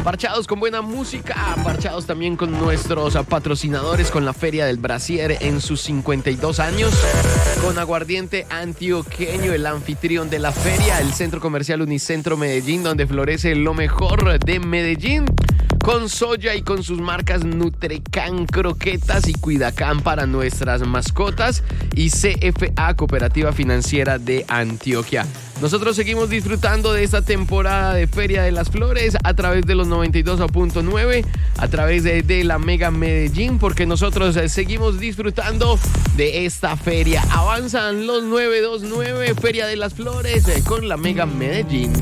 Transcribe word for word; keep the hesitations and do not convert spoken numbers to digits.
Parchados con buena música, parchados también con nuestros patrocinadores, con la Feria del Brasier en sus cincuenta y dos años, con Aguardiente Antioqueño, el anfitrión de la feria, el Centro Comercial Unicentro Medellín, donde florece lo mejor de Medellín, con Soya y con sus marcas Nutrecan, Croquetas y Cuidacán para nuestras mascotas, y C F A, Cooperativa Financiera de Antioquia. Nosotros seguimos disfrutando de esta temporada de Feria de las Flores a través de los noventa y dos punto nueve, a través de, de la Mega Medellín, porque nosotros eh, seguimos disfrutando de esta feria. Avanzan los nueve dos nueve, Feria de las Flores eh, con la Mega Medellín.